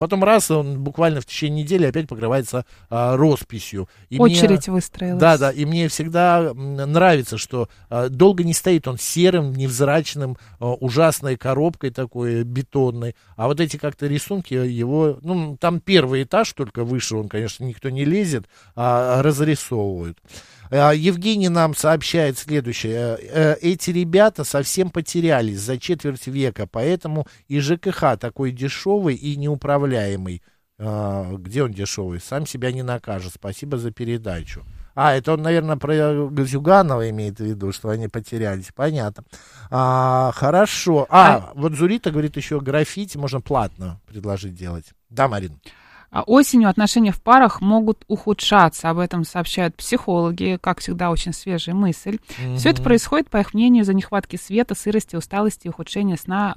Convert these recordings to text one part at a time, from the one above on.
Потом раз, он буквально в течение недели опять покрывается росписью. И очередь выстроилась. Да, и мне всегда нравится, что долго не стоит он серым, невзрачным, ужасной коробкой такой бетонной. А вот эти как-то рисунки его, ну, там первый этаж только выше, он, конечно, никто не лезет, а разрисовывают. Евгений нам сообщает следующее. Эти ребята совсем потерялись за четверть века, поэтому и ЖКХ такой дешевый и неуправляемый. Где он дешевый? Сам себя не накажет. Спасибо за передачу. Это он, наверное, про Зюганова имеет в виду, что они потерялись. Понятно. Хорошо. Вот Зурита говорит, еще граффити можно платно предложить делать. Да, Марин? Осенью отношения в парах могут ухудшаться. Об этом сообщают психологи. Как всегда, очень свежая мысль. Все это происходит, по их мнению, из-за нехватки света, сырости, усталости и ухудшения сна.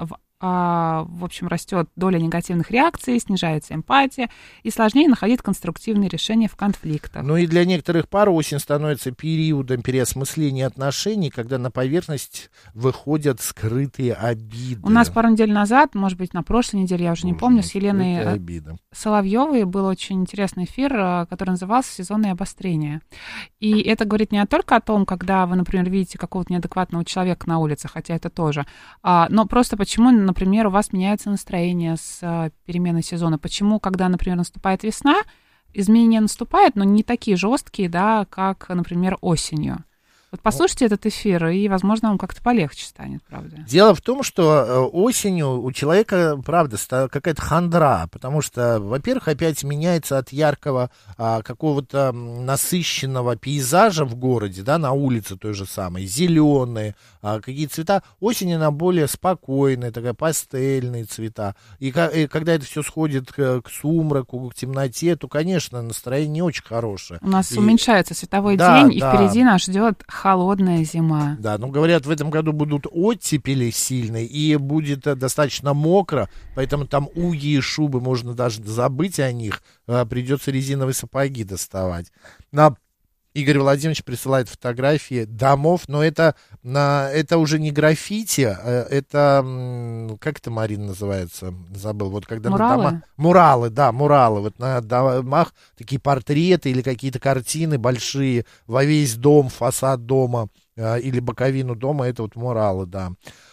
В общем, растет доля негативных реакций, снижается эмпатия, и сложнее находить конструктивные решения в конфликтах. Ну и для некоторых пар осень становится периодом переосмысления отношений, когда на поверхность выходят скрытые обиды. У нас пару недель назад, может быть, на прошлой неделе, я уже не помню, с Еленой Соловьевой был очень интересный эфир, который назывался «Сезонное обострение». И это говорит не только о том, когда вы, например, видите какого-то неадекватного человека на улице, хотя это тоже, но просто почему, например, у вас меняется настроение с переменой сезона. Почему, когда, например, наступает весна, изменения наступают, но не такие жесткие, да, как, например, осенью. Вот послушайте этот эфир, и, возможно, вам как-то полегче станет, правда. Дело в том, что осенью у человека, правда, какая-то хандра, потому что, во-первых, опять меняется от яркого какого-то насыщенного пейзажа в городе, да, на улице той же самой, зеленые, какие цвета. Осень, она более спокойная, такая пастельные цвета. И когда это все сходит к сумраку, к темноте, то, конечно, настроение не очень хорошее. У нас уменьшается световой день, и впереди нас ждет холодная зима. Да, ну, говорят, в этом году будут оттепели сильные, и будет достаточно мокро, поэтому там уги и шубы, можно даже забыть о них, придется резиновые сапоги доставать. Игорь Владимирович присылает фотографии домов, но это уже не граффити, это, как это, Марина, называется? Забыл. Вот когда муралы? Муралы. Вот на домах такие портреты или какие-то картины большие во весь дом, фасад дома или боковину дома, это вот муралы, да.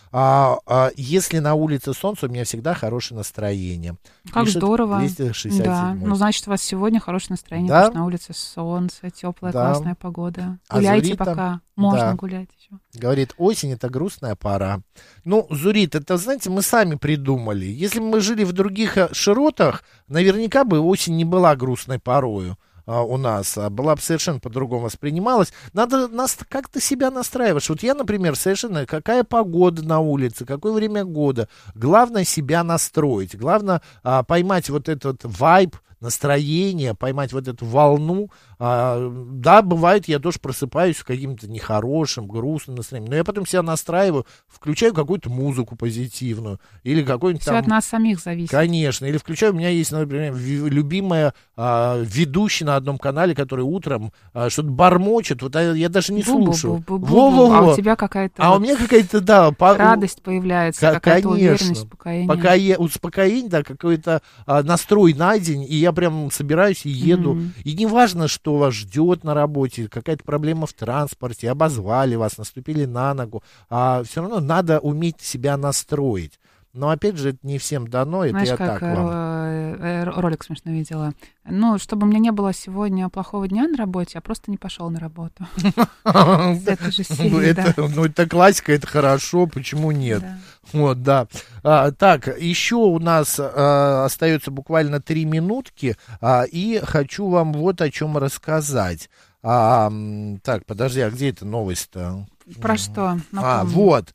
Если на улице солнце, у меня всегда хорошее настроение. Как Пишет здорово. 267. Да. Ну, значит, у вас сегодня хорошее настроение, да? Потому что на улице солнце, теплая, классная погода. Гуляйте Зурита, пока. Можно гулять еще. Говорит, осень — это грустная пора. Ну, Зурит, это, знаете, мы сами придумали. Если бы мы жили в других широтах, наверняка бы осень не была грустной порою. У нас была бы совершенно по-другому воспринималась. Надо как-то себя настраивать. Вот я, например, совершенно какая погода на улице, какое время года. Главное себя настроить. Главное поймать вот этот вайб, настроение, поймать вот эту волну. Да, бывает, я тоже просыпаюсь с каким-то нехорошим, грустным настроением, но я потом себя настраиваю, включаю какую-то музыку позитивную, или какой-нибудь все от нас самих зависит. Конечно, или включаю, у меня есть, например, любимая ведущая на одном канале, который утром что-то бормочет, вот я даже не слушаю. А у тебя какая-то у меня какая-то, да, радость появляется, какая-то уверенность, успокоение. Успокоение, да, какой-то настрой на день, и я прям собираюсь и еду. И не важно, что вас ждет на работе, какая-то проблема в транспорте, обозвали вас, наступили на ногу. Все равно надо уметь себя настроить. Но, опять же, это не всем дано, это я так вам. Ролик смешно видела. Ну, чтобы у меня не было сегодня плохого дня на работе, я просто не пошел на работу. Это же сильно. Ну, это классика, это хорошо, почему нет? Вот, да. Так, еще у нас остается буквально 3 минутки, и хочу вам вот о чем рассказать. Так, подожди, где эта новость-то? Про что? Вот.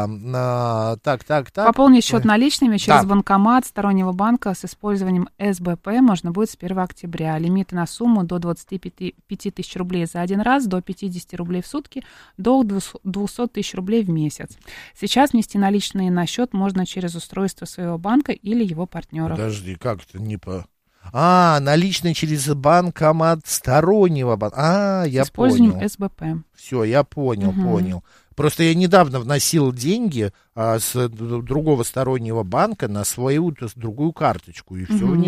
Так. Пополнить счет наличными через банкомат стороннего банка с использованием СБП можно будет с 1 октября. Лимиты на сумму до 25 тысяч рублей за один раз, до 50 рублей в сутки, до 200 тысяч рублей в месяц. Сейчас внести наличные на счет можно через устройство своего банка или его партнера. Подожди, как это не по... наличные через банкомат стороннего банка. Я понял. С использованием СБП. Все, я понял. Просто я недавно вносил деньги с другого стороннего банка на свою другую карточку, и все